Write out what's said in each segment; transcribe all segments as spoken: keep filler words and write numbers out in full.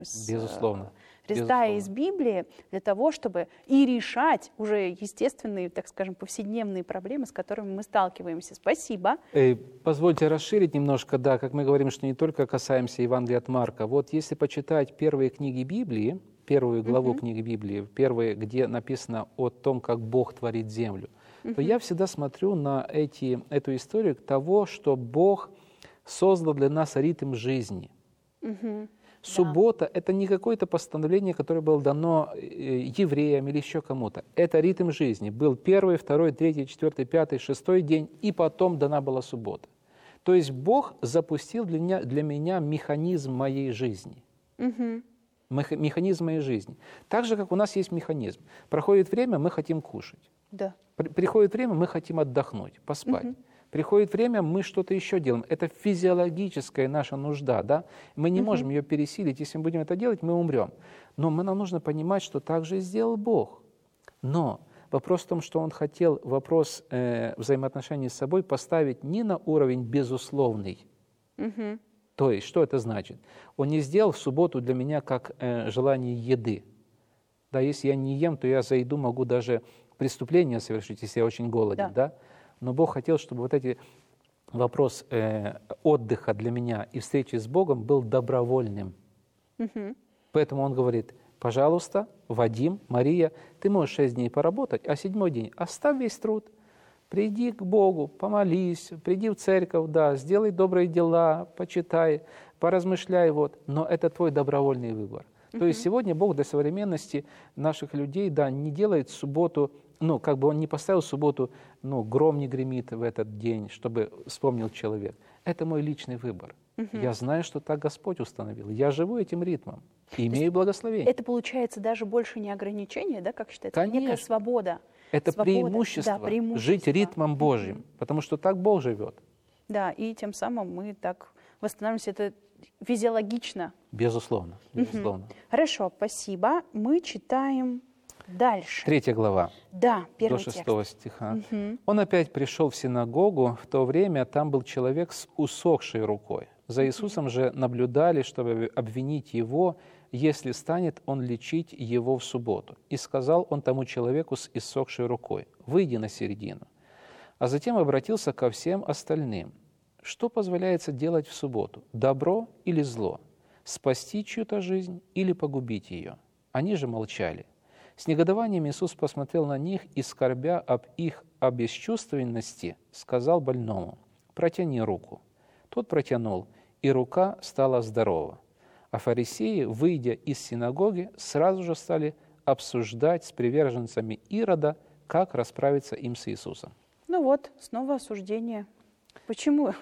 с Безусловно. Христа и Безусловно. из Библии для того, чтобы и решать уже естественные, так скажем, повседневные проблемы, с которыми мы сталкиваемся. Спасибо. Э, Позвольте расширить немножко, да, как мы говорим, что не только касаемся Евангелия от Марка. Вот если почитать первые книги Библии, первую главу Мгм. книги Библии, первые, где написано о том, как Бог творит землю, то Мгм. я всегда смотрю на эти, эту историю того, что Бог создал для нас ритм жизни. Мгм. Суббота – это не какое-то постановление, которое было дано э, евреям или еще кому-то. Это ритм жизни. Был первый, второй, третий, четвертый, пятый, шестой день, и потом дана была суббота. То есть Бог запустил для меня, для меня механизм моей жизни. Мгм. Мех- Механизм моей жизни. Так же, как у нас есть механизм. Проходит время, мы хотим кушать. Да. При- Приходит время, мы хотим отдохнуть, поспать. Мгм. Приходит время, мы что-то еще делаем. Это физиологическая наша нужда, да? Мы не Мгм. можем ее пересилить. Если мы будем это делать, мы умрем. Но мы, нам нужно понимать, что так же и сделал Бог. Но вопрос в том, что Он хотел вопрос э, взаимоотношений с собой поставить не на уровень безусловный. Мгм. То есть, что это значит? Он не сделал субботу для меня как э, желание еды. Да, если я не ем, то я за еду могу даже преступление совершить, если я очень голоден, Да. да? Но Бог хотел, чтобы вот эти вопрос э, отдыха для меня и встречи с Богом был добровольным. Мгм. Поэтому Он говорит: пожалуйста, Вадим, Мария, ты можешь шесть дней поработать, а седьмой день оставь весь труд. Приди к Богу, помолись, приди в церковь, да, сделай добрые дела, почитай, поразмышляй, вот. Но это твой добровольный выбор. То есть сегодня Бог до современности наших людей, да, не делает субботу, ну, как бы Он не поставил субботу, ну, гром не гремит в этот день, чтобы вспомнил человек. Это мой личный выбор. Я знаю, что так Господь установил. Я живу этим ритмом и имею благословение. Это получается даже больше не ограничение, да, как считается, а некая Конечно. свобода. Это Свобода, преимущество, да, преимущество. жить ритмом Божьим, потому что так Бог живет. Да, и тем самым мы так восстанавливаемся. Это физиологично. Безусловно, безусловно. Хорошо, спасибо. Мы читаем дальше. Третья глава, Да, до первый текст. шестого стиха. «Он опять пришел в синагогу. В то время там был человек с усохшей рукой. За Иисусом же наблюдали, чтобы обвинить его, если станет он лечить его в субботу. И сказал он тому человеку с иссохшей рукой: выйди на середину. А затем обратился ко всем остальным: что позволяется делать в субботу, добро или зло, спасти чью-то жизнь или погубить ее? Они же молчали. С негодованием Иисус посмотрел на них и, скорбя об их обесчувственности, сказал больному: протяни руку. Тот протянул, и рука стала здорова. А фарисеи, выйдя из синагоги, сразу же стали обсуждать с приверженцами Ирода, как расправиться им с Иисусом». Ну вот, снова осуждение. Почему?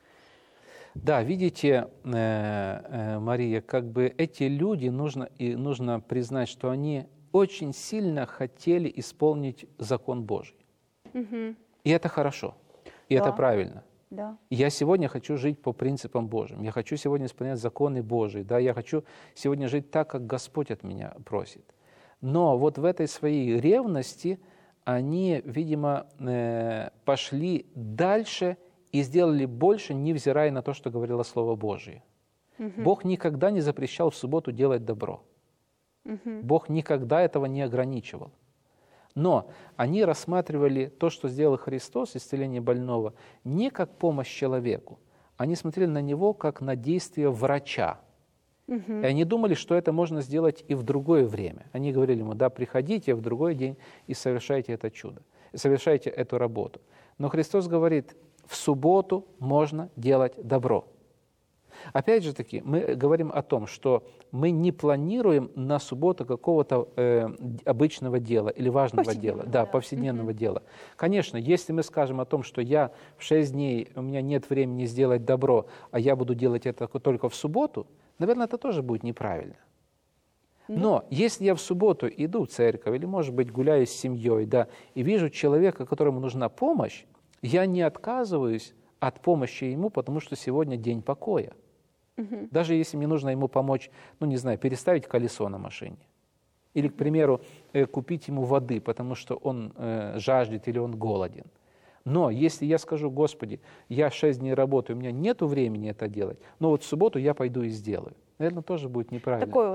Да, видите, э, э, Мария, как бы эти люди, нужно, и нужно признать, что они очень сильно хотели исполнить закон Божий. Мгм. И это хорошо, и Да. это правильно. Да. Я сегодня хочу жить по принципам Божьим. Я хочу сегодня исполнять законы Божьи. Да? Я хочу сегодня жить так, как Господь от меня просит. Но вот в этой своей ревности они, видимо, э, пошли дальше и сделали больше, невзирая на то, что говорило Слово Божие. Бог никогда не запрещал в субботу делать добро. Бог никогда этого не ограничивал. Но они рассматривали то, что сделал Христос, исцеление больного, не как помощь человеку. Они смотрели на Него как на действие врача. И они думали, что это можно сделать и в другое время. Они говорили ему: да, приходите в другой день и совершайте это чудо, совершайте эту работу. Но Христос говорит: в субботу можно делать добро. Опять же таки, мы говорим о том, что мы не планируем на субботу какого-то э, обычного дела или важного дела, да, да. повседневного дела. Конечно, если мы скажем о том, что я в шесть дней, у меня нет времени сделать добро, а я буду делать это только в субботу, наверное, это тоже будет неправильно. Но если я в субботу иду в церковь или, может быть, гуляю с семьей, да, и вижу человека, которому нужна помощь, я не отказываюсь от помощи ему, потому что сегодня день покоя. Угу. Даже если мне нужно ему помочь, ну, не знаю, переставить колесо на машине. Или, к примеру, э, купить ему воды, потому что он э, жаждет или он голоден. Но если я скажу: Господи, я шесть дней работаю, у меня нет времени это делать, но вот в субботу я пойду и сделаю, наверное, тоже будет неправильно. Такое